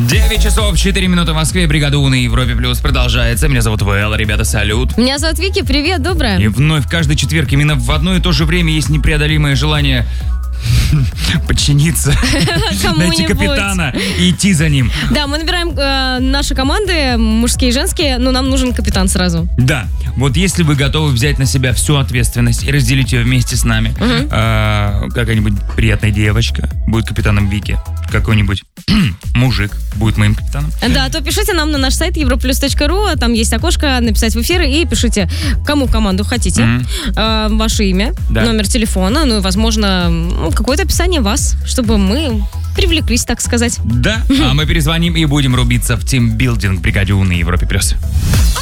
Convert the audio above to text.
9 часов 4 минуты в Москве. Бригада У на Европе Плюс продолжается. Меня зовут Вэл. Ребята, салют. Меня зовут Вики. Привет, доброе. И вновь каждый четверг именно в одно и то же время есть непреодолимое желание подчиниться, найти капитана и идти за ним. Да, мы набираем наши команды, мужские и женские, но нам нужен капитан сразу. Да, вот если вы готовы взять на себя всю ответственность и разделить ее вместе с нами, какая-нибудь приятная девочка будет капитаном Вики, какой-нибудь мужик будет моим капитаном. Да, то пишите нам на наш сайт europlus.ru, там есть окошко написать в эфир, и пишите, кому команду хотите, ваше имя, номер телефона, ну и, возможно, какое-то описание вас, чтобы мы привлеклись, так сказать. Да, а мы перезвоним и будем рубиться в тимбилдинг бригаде У на Европе Плюс.